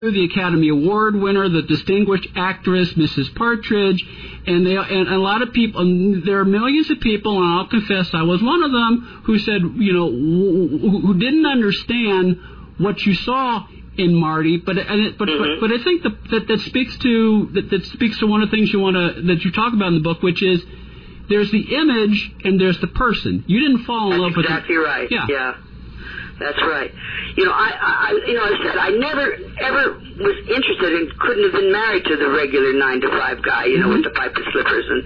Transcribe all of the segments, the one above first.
the Academy Award winner, the distinguished actress, Mrs. Partridge, and a lot of people, and there are millions of people, and I'll confess I was one of them, who said, who didn't understand what you saw in Marty, but I think that speaks to one of the things that you talk about in the book, which is there's the image and there's the person. You didn't fall in love with exactly right. Yeah. That's right. I said I never ever was interested and couldn't have been married to the regular 9-to-5 guy, with the pipe and slippers. And,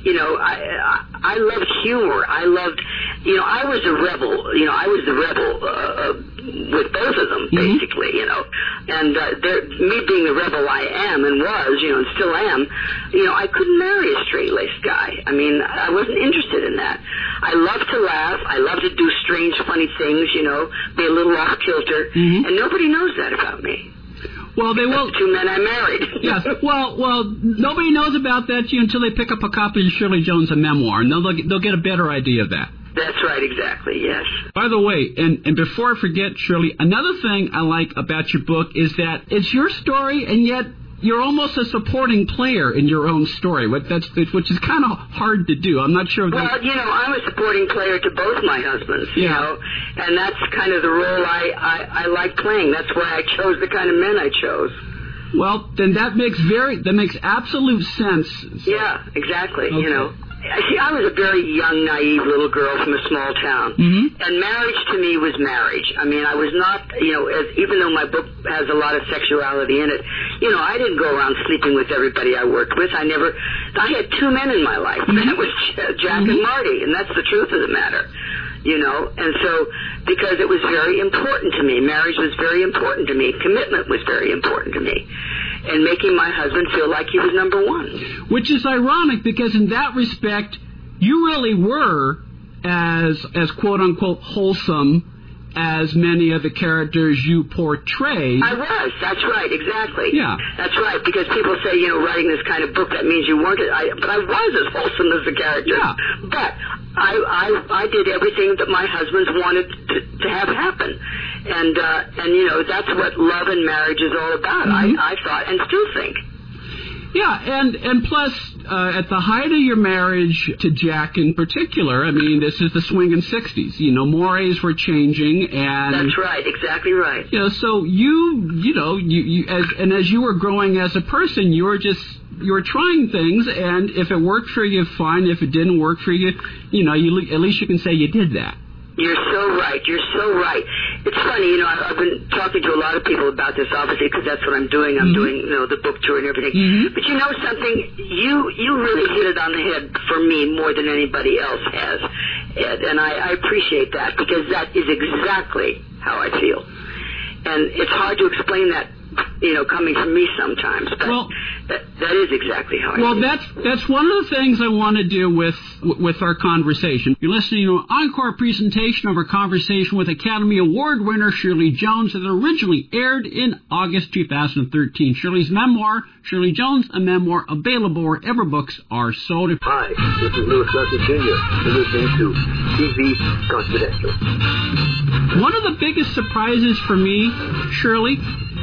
I loved humor. I loved, I was a rebel. I was the rebel with both of them, basically, And me being the rebel I am and was, and still am, I couldn't marry a straight-laced guy. I mean, I wasn't interested in that. I love to laugh. I love to do strange, funny things, be a little off kilter, and nobody knows that about me. Well, they will. The two men I married. Yes. Well, nobody knows about that until they pick up a copy of Shirley Jones, a memoir, and they'll get a better idea of that. That's right, exactly, yes. By the way, and before I forget, Shirley, another thing I like about your book is that it's your story, and yet you're almost a supporting player in your own story, which is kind of hard to do. I'm not sure. Well, I'm a supporting player to both my husbands, and that's kind of the role I like playing. That's why I chose the kind of men I chose. Well, then that makes absolute sense. Yeah, exactly, Okay. See, I was a very young, naive little girl from a small town, and marriage to me was marriage. I mean, I was not, even though my book has a lot of sexuality in it, I didn't go around sleeping with everybody I worked with. I had two men in my life. That was Jack and Marty, and that's the truth of the matter. And so, because it was very important to me, marriage was very important to me, commitment was very important to me, and making my husband feel like he was number one. Which is ironic, because in that respect, you really were as quote-unquote wholesome as many of the characters you portray. I was. That's right. Exactly. Yeah. That's right. Because people say, writing this kind of book, that means you weren't. But I was as wholesome as the characters. Yeah. But I did everything that my husbands wanted to have happen. And that's what love and marriage is all about. I thought, and still think. Yeah, and plus, at the height of your marriage to Jack in particular, I mean, this is the swinging 60s. Mores were changing, and that's right, exactly right. So as you were growing as a person, you were trying things, and if it worked for you, fine. If it didn't work for you, at least you can say you did that. You're so right. You're so right. It's funny, I've been talking to a lot of people about this, obviously, because that's what I'm doing. I'm doing, the book tour and everything. But something? You really hit it on the head for me more than anybody else has, Ed. And I appreciate that, because that is exactly how I feel. And it's hard to explain that, coming from me sometimes. But that is exactly how I feel. Well, that's one of the things I want to do with our conversation. You're listening to an encore presentation of our conversation with Academy Award winner Shirley Jones that originally aired in August 2013. Shirley's memoir, Shirley Jones, a memoir, available wherever books are sold. Hi, this is Louis Gossett Jr. You're listening to TV Confidential. One of the biggest surprises for me, Shirley,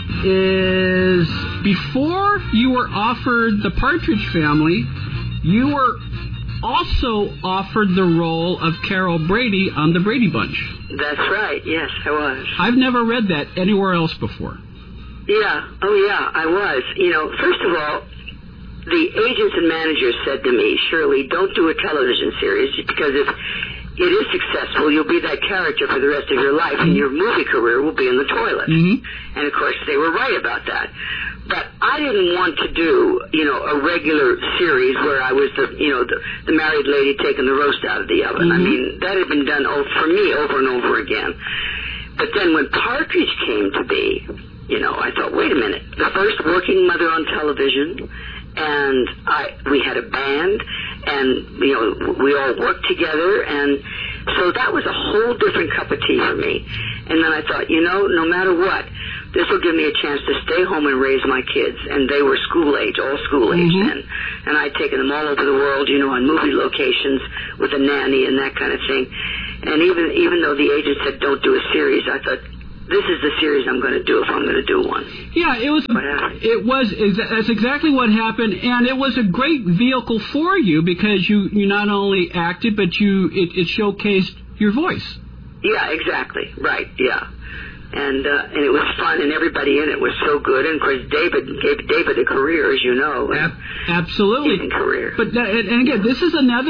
is before you were offered the Partridge Family, you were also offered the role of Carol Brady on The Brady Bunch. That's right, yes, I was. I've never read that anywhere else before. Yeah, I was. First of all, the agents and managers said to me, Shirley, don't do a television series, because if it is successful, you'll be that character for the rest of your life, and your movie career will be in the toilet. And, of course, they were right about that. But I didn't want to do, a regular series where I was the married lady taking the roast out of the oven. I mean, that had been done for me over and over again. But then when Partridge came to be, I thought, wait a minute, the first working mother on television, and we had a band, and, we all worked together, and so that was a whole different cup of tea for me. And then I thought, no matter what, this will give me a chance to stay home and raise my kids. And they were school age, all school age then. And I'd taken them all over the world, on movie locations with a nanny and that kind of thing. And even though the agent said, don't do a series, I thought, this is the series I'm going to do if I'm going to do one. Yeah, that's exactly what happened, and it was a great vehicle for you because you not only acted, but it showcased your voice. Yeah, exactly. Right, yeah. And it was fun, and everybody in it was so good. And of course, David gave David a career, as you know. Absolutely. Career. But and again, this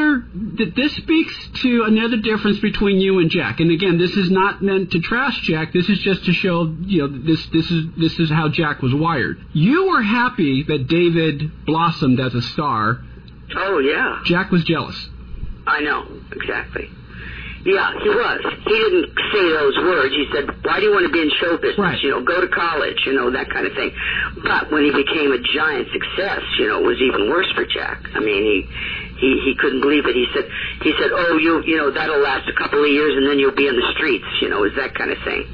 speaks to another difference between you and Jack. And again, this is not meant to trash Jack. This is just to show this is how Jack was wired. You were happy that David blossomed as a star. Oh yeah. Jack was jealous. I know exactly. Yeah, he was. He didn't say those words. He said, why do you want to be in show business? Right. Go to college, that kind of thing. But when he became a giant success, it was even worse for Jack. I mean, he couldn't believe it. He said, oh, that'll last a couple of years and then you'll be in the streets, is that kind of thing.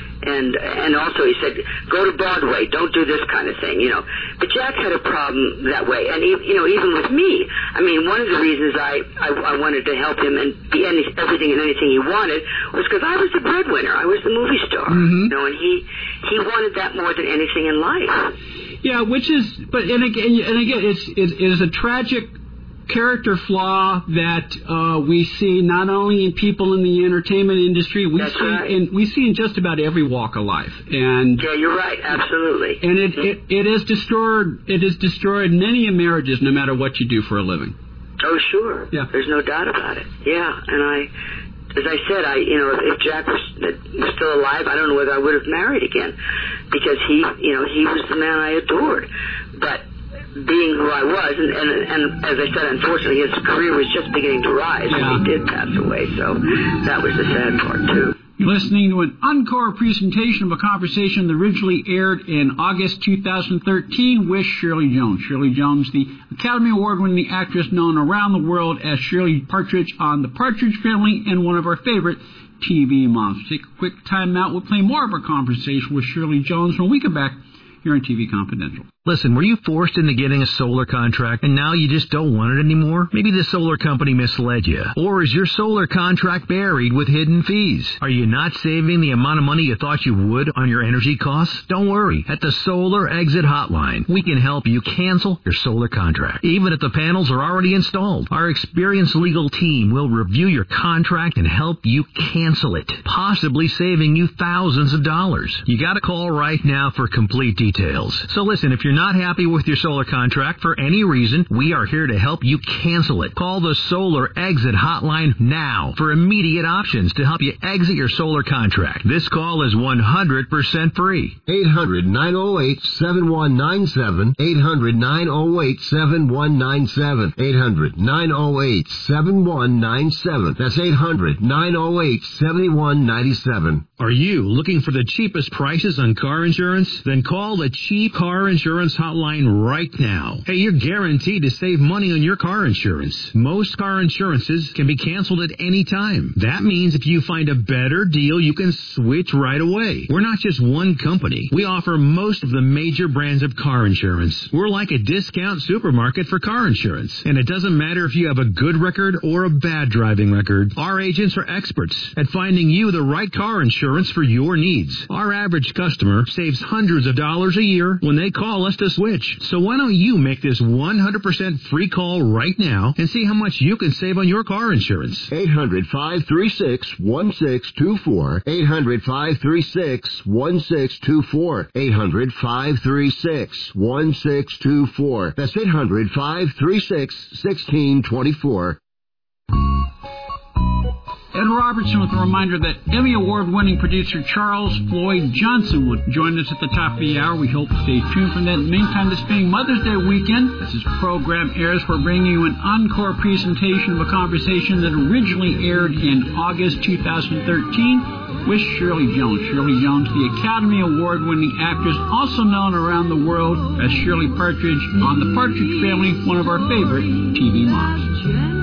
And also he said, go to Broadway, don't do this kind of thing, But Jack had a problem that way. And, even with me, I mean, one of the reasons I wanted to help him and be everything and anything he wanted was because I was the breadwinner. I was the movie star, mm-hmm. And he wanted that more than anything in life. Yeah, and again, it is a tragic character flaw that we see not only in people in the entertainment industry, we see in just about every walk of life. And yeah, you're right, absolutely. And it has destroyed many marriages, no matter what you do for a living. Oh, sure. Yeah. There's no doubt about it. Yeah, and as I said, if Jack was still alive, I don't know whether I would have married again, because he was the man I adored. But being who I was, and as I said, unfortunately, his career was just beginning to rise when he did pass away, so that was the sad part, too. You're listening to an encore presentation of a conversation that originally aired in August 2013 with Shirley Jones. Shirley Jones, the Academy Award-winning actress known around the world as Shirley Partridge on The Partridge Family and one of our favorite TV moms. Take a quick time out. We'll play more of our conversation with Shirley Jones when we come back here on TV Confidential. Listen, were you forced into getting a solar contract and now you just don't want it anymore? Maybe the solar company misled you. Or is your solar contract buried with hidden fees? Are you not saving the amount of money you thought you would on your energy costs? Don't worry. At the Solar Exit Hotline, we can help you cancel your solar contract, even if the panels are already installed. Our experienced legal team will review your contract and help you cancel it, possibly saving you thousands of dollars. You got to call right now for complete details. So listen, if you're not happy with your solar contract for any reason, we are here to help you cancel it. Call the Solar Exit Hotline now for immediate options to help you exit your solar contract. This call is 100% free. 800-908-7197. 800-908-7197. 800-908-7197. That's 800-908-7197. Are you looking for the cheapest prices on car insurance? Then call the Cheap Car Insurance Hotline right now. Hey, you're guaranteed to save money on your car insurance. Most car insurances can be canceled at any time. That means if you find a better deal, you can switch right away. We're not just one company. We offer most of the major brands of car insurance. We're like a discount supermarket for car insurance. And it doesn't matter if you have a good record or a bad driving record. Our agents are experts at finding you the right car insurance for your needs. Our average customer saves hundreds of dollars a year when they call us to switch. So why don't you make this 100% free call right now and see how much you can save on your car insurance? 800-536-1624. 800-536-1624. 800-536-1624. That's 800-536-1624. Ed Robertson with a reminder that Emmy Award-winning producer Charles Floyd Johnson will join us at the top of the hour. We hope to stay tuned for that. In the meantime, this being Mother's Day weekend, as this program airs, we're bringing you an encore presentation of a conversation that originally aired in August 2013 with Shirley Jones. Shirley Jones, the Academy Award-winning actress, also known around the world as Shirley Partridge on The Partridge Family, one of our favorite TV moms.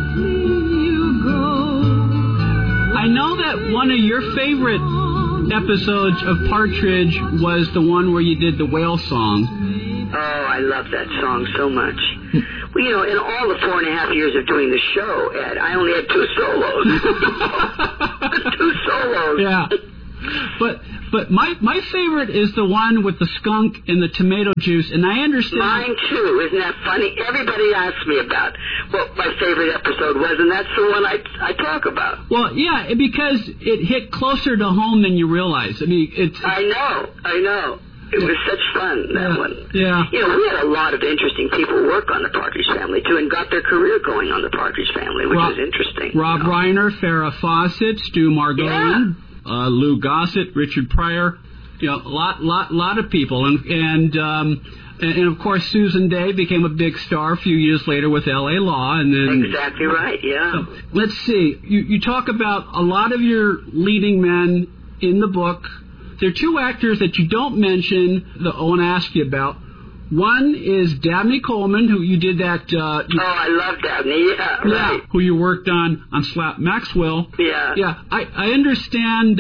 I know that one of your favorite episodes of Partridge was the one where you did the whale song. Oh, I love that song so much. Well, in all the 4.5 years of doing the show, Ed, I only had 2 solos. 2 solos. Yeah. But my favorite is the one with the skunk and the tomato juice, and I understand. Mine too. Isn't that funny? Everybody asks me about what my favorite episode was, and that's the one I talk about. Well, yeah, because it hit closer to home than you realize. I mean, it's. I know. It was such fun, that one. Yeah. You know, we had a lot of interesting people work on the Partridge Family, too, and got their career going on the Partridge Family, which was interesting. Rob Reiner, Farrah Fawcett, Stu Margolin, Lou Gossett, Richard Pryor, you know, a lot of people. And of course, Susan Day became a big star a few years later with L.A. Law. And then, exactly right, yeah. So, let's see. You talk about a lot of your leading men in the book. There are two actors that you don't mention that I want to ask you about. One is Dabney Coleman, who you did that... I love Dabney, right. Who you worked on Slap Maxwell. Yeah. Yeah, I understand...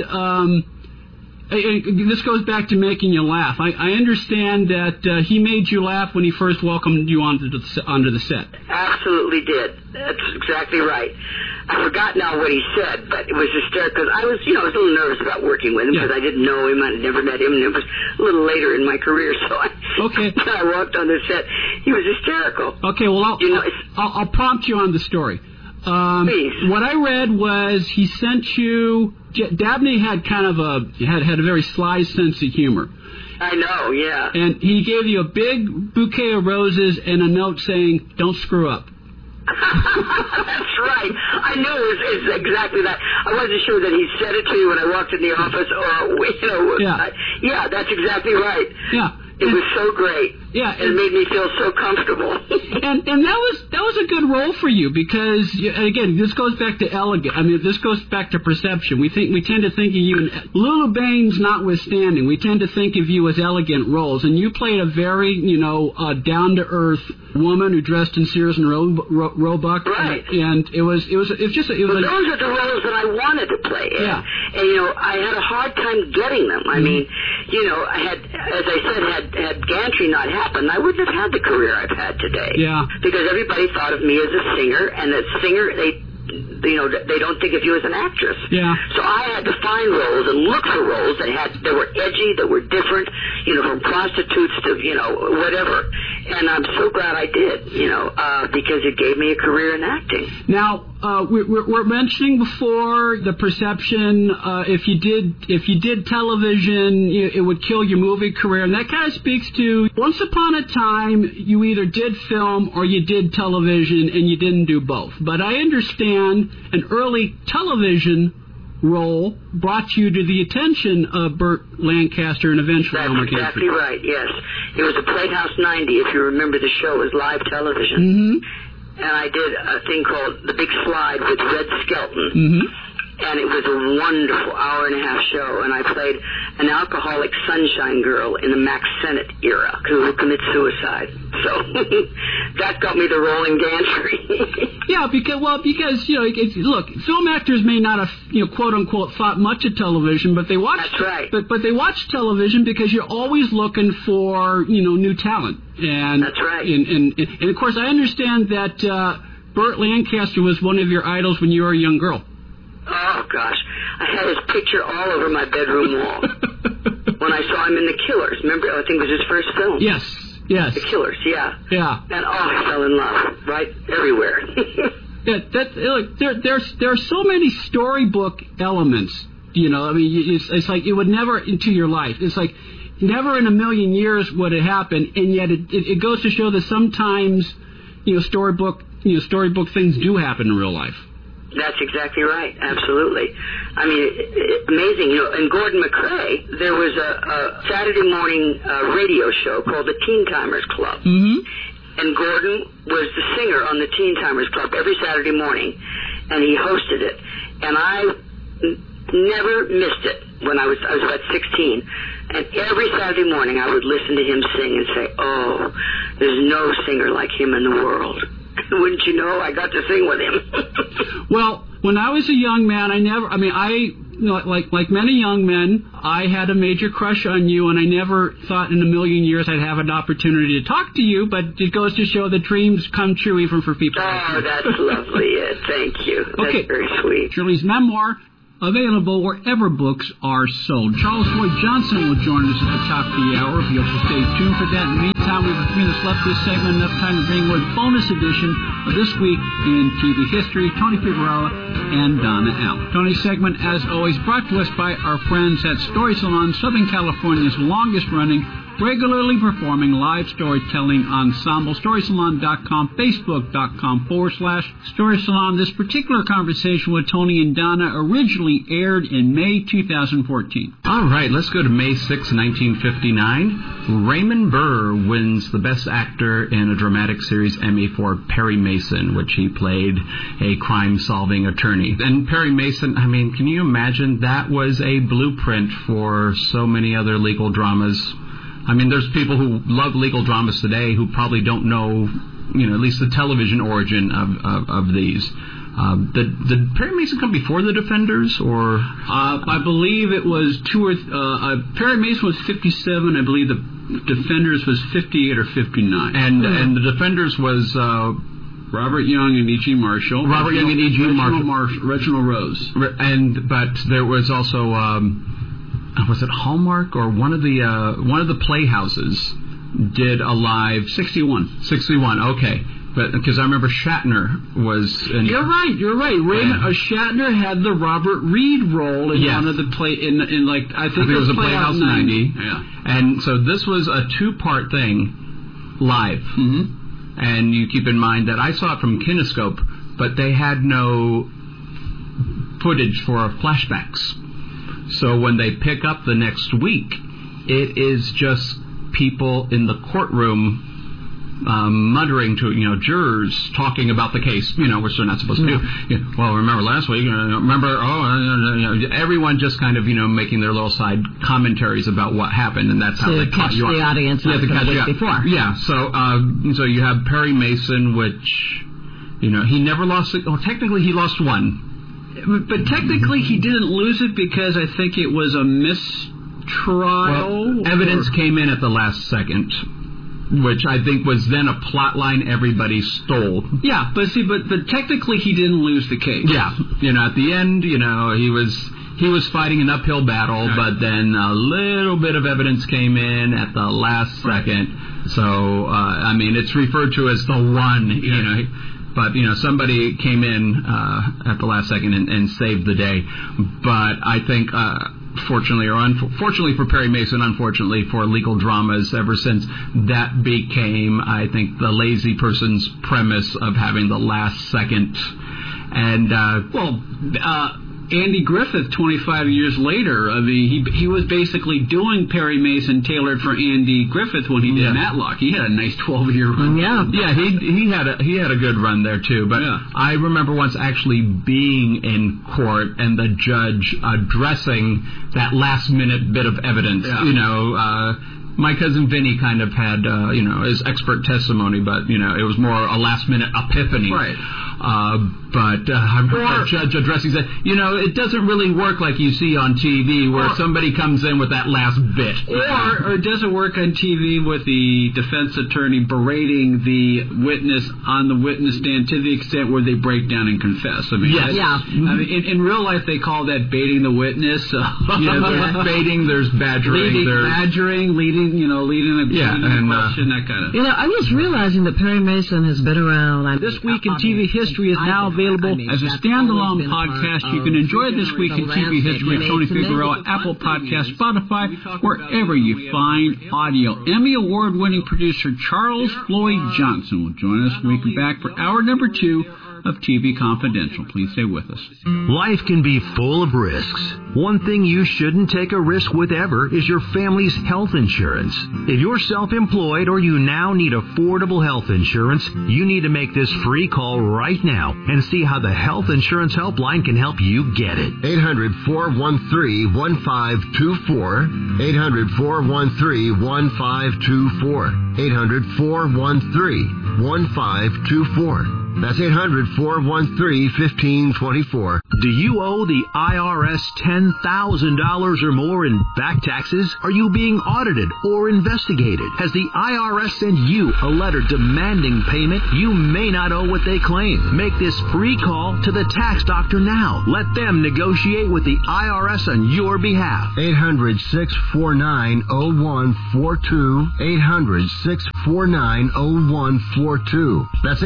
this goes back to making you laugh. I understand that he made you laugh when he first welcomed you onto the set. Absolutely did. That's exactly right. I forgot now what he said, but it was hysterical. I was a little nervous about working with him because I didn't know him. I'd never met him, and it was a little later in my career. So when I walked on the set, he was hysterical. Okay, well, I'll prompt you on the story. Please. What I read was he sent you. Dabney had kind of a very sly sense of humor. I know, yeah. And he gave you a big bouquet of roses and a note saying, "Don't screw up." That's right. I knew it was exactly that. I wasn't sure that he said it to you when I walked in the office, or yeah, that's exactly right. Yeah. It was so great. Yeah, it made me feel so comfortable. and that was a good role for you because again, this goes back to elegant. I mean, this goes back to perception. We tend to think of you, Lulu Baines notwithstanding, we tend to think of you as elegant roles, and you played a very down to earth woman who dressed in Sears and Roebuck. Right. And it was those are the roles that I wanted to play. Yeah. And I had a hard time getting them. I mean, I had, as I said, had Gantry not happened, I wouldn't have had the career I've had today. Yeah. Because everybody thought of me as a singer, and a singer, they don't think of you as an actress. Yeah. So I had to find roles and look for roles that were edgy, that were different, from prostitutes to, whatever. And I'm so glad I did, because it gave me a career in acting. Now, we're mentioning before the perception, if you did television, it would kill your movie career. And that kind of speaks to, once upon a time, you either did film or you did television, and you didn't do both. But I understand an early television role brought you to the attention of Burt Lancaster and eventually Elmer Gantry. That's exactly right, yes. It was a Playhouse 90, if you remember the show. It was live television. Mm-hmm. And I did a thing called The Big Slide with Red Skelton. Mm-hmm. And it was a wonderful hour-and-a-half show, and I played an alcoholic sunshine girl in the Max Sennett era who commits suicide. So that got me the role in Gantry. Yeah, because look, film actors may not have quote unquote thought much of television, but they watch. That's right. But they watch television because you're always looking for new talent. And that's right. And of course I understand that Burt Lancaster was one of your idols when you were a young girl. Oh, gosh. I had his picture all over my bedroom wall when I saw him in The Killers. Remember, I think it was his first film. Yes. The Killers, yeah. Yeah. And, I fell in love, right, everywhere. There are so many storybook elements, I mean, it's like it would never into your life. It's like never in a million years would it happen, and yet it goes to show that sometimes, storybook things do happen in real life. That's exactly right. Absolutely. I mean, amazing. In Gordon McRae, there was a Saturday morning radio show called the Teen Timers Club. Mm-hmm. And Gordon was the singer on the Teen Timers Club every Saturday morning, and he hosted it. And I never missed it when I was about 16. And every Saturday morning I would listen to him sing and say, "Oh, there's no singer like him in the world." Wouldn't you know, I got to sing with him. Well, when I was a young man, like many young men, I had a major crush on you, and I never thought in a million years I'd have an opportunity to talk to you, but it goes to show that dreams come true even for people like you. Oh, that's lovely. Thank you. That's very sweet. Shirley's memoir, Available wherever books are sold. Charles Floyd Johnson will join us at the top of the hour. If you'll stay tuned for that. In the meantime, we have 3 minutes left this segment, enough time to bring you a bonus edition of This Week in TV History. Tony Figueroa and Donna Al. Tony's segment, as always, brought to us by our friends at Story Salon, Southern California's longest-running, regularly performing live storytelling ensemble. StorySalon.com, Facebook.com/Story Salon. This particular conversation with Tony and Donna originally aired in May 2014. All right, let's go to May 6, 1959. Raymond Burr wins the Best Actor in a Dramatic Series Emmy for Perry Mason, which he played a crime-solving attorney. And Perry Mason, I mean, can you imagine? That was a blueprint for so many other legal dramas. I mean, there's people who love legal dramas today who probably don't know, at least the television origin of these. Did Perry Mason come before The Defenders, or? I believe it was Perry Mason was 57. I believe The Defenders was 58 or 59. And The Defenders was Robert Young and E.G. Marshall. Reginald Rose. But there was also. Was it Hallmark or one of the Playhouses did a live 61? Okay, but because I remember Shatner was. You're right. Shatner had the Robert Reed role in one of the play in like I think it was a Playhouse 90. Yeah, and so this was a 2-part thing, live. Mm-hmm. And you keep in mind that I saw it from Kinescope, but they had no footage for flashbacks. So when they pick up the next week, it is just people in the courtroom muttering to jurors talking about the case, which they're not supposed to do. Well, remember last week? Everyone just kind of making their little side commentaries about what happened, and that's how they catch the audience up the week before. Yeah. So you have Perry Mason, which he never lost. Well, technically he lost one. But technically, he didn't lose it because I think it was a mistrial. Well, evidence came in at the last second, which I think was then a plot line everybody stole. Yeah, but technically, he didn't lose the case. Yeah, at the end, he was fighting an uphill battle, right. But then a little bit of evidence came in at the last second. Right. So, it's referred to as the one. But, somebody came in at the last second and saved the day. But I think, fortunately or unfortunately for Perry Mason, unfortunately for legal dramas, ever since that became, I think, the lazy person's premise of having the last second. And, Andy Griffith, 25 years later, he was basically doing Perry Mason tailored for Andy Griffith when he did Matlock. He had a nice 12-year run. Yeah, he had a good run there too. But I remember once actually being in court and the judge addressing that last-minute bit of evidence. Yeah. My cousin Vinny kind of had, his expert testimony, but, it was more a last-minute epiphany. Right. But I remember the judge addressing that, it doesn't really work like you see on TV where somebody comes in with that last bit. Or does it work on TV with the defense attorney berating the witness on the witness stand to the extent where they break down and confess? In real life, they call that baiting the witness. There's baiting, there's badgering. Leading a question, that kind of. I was realizing that Perry Mason has been around. This Week in TV History is now available as a standalone podcast. You can enjoy This Week in TV History with Tony Figueroa, Apple Podcasts, Spotify, wherever you find audio. Emmy Award-winning producer Charles Floyd Johnson will join us when we come back for hour number 2 of TV Confidential. Please stay with us. Life can be full of risks. One thing you shouldn't take a risk with ever is your family's health insurance. If you're self-employed or you now need affordable health insurance, you need to make this free call right now and see how the Health Insurance Helpline can help you get it. 800-413-1524. 800-413-1524. 800-413-1524. That's 800-413-1524. Do you owe the IRS $10,000 or more in back taxes? Are you being audited or investigated? Has the IRS sent you a letter demanding payment? You may not owe what they claim. Make this free call to the tax doctor now. Let them negotiate with the IRS on your behalf. 800-649-0142. 800-649-0142. That's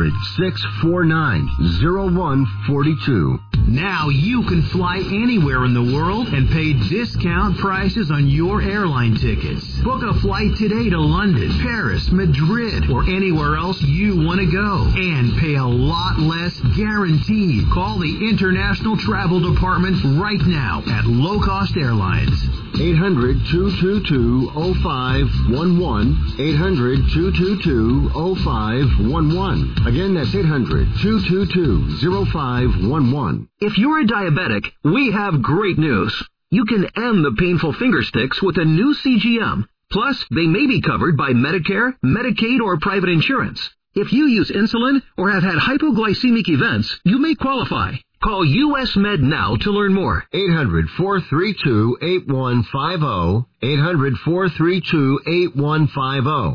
800-649-0142. Now you can fly anywhere in the world and pay discount prices on your airline tickets. Book a flight today to London, Paris, Madrid, or anywhere else you want to go. And pay a lot less guaranteed. Call the International Travel Department right now at Low Cost Airlines. 800-222-0511. 800-222-0511. Again, that's 800-222-0511. If you're a diabetic, we have great news. You can end the painful finger sticks with a new CGM. Plus, they may be covered by Medicare, Medicaid, or private insurance. If you use insulin or have had hypoglycemic events, you may qualify. Call US Med now to learn more. 800-432-8150. 800-432-8150.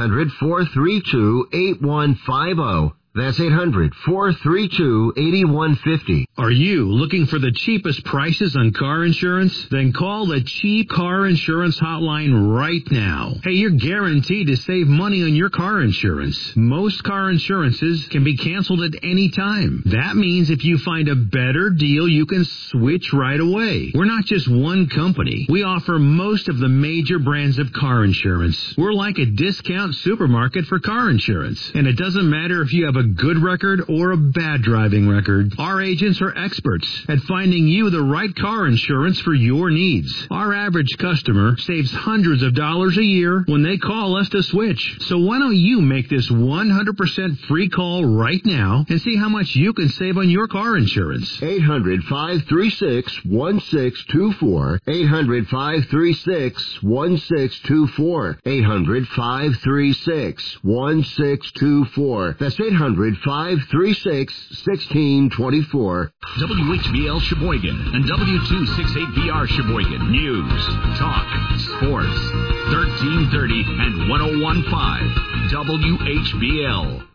800-432-8150. That's 800-432-8150. Are you looking for the cheapest prices on car insurance? Then call the Cheap Car Insurance Hotline right now. Hey, you're guaranteed to save money on your car insurance. Most car insurances can be canceled at any time. That means if you find a better deal, you can switch right away. We're not just one company. We offer most of the major brands of car insurance. We're like a discount supermarket for car insurance. And it doesn't matter if you have a good record or a bad driving record. Our agents are experts at finding you the right car insurance for your needs. Our average customer saves hundreds of dollars a year when they call us to switch. So why don't you make this 100% free call right now and see how much you can save on your car insurance? 800-536-1624. 800-536-1624. 800-536-1624. That's 800-536-1624. WHBL Sheboygan and W268VR Sheboygan. News, talk, sports. 1330 and 1015. WHBL.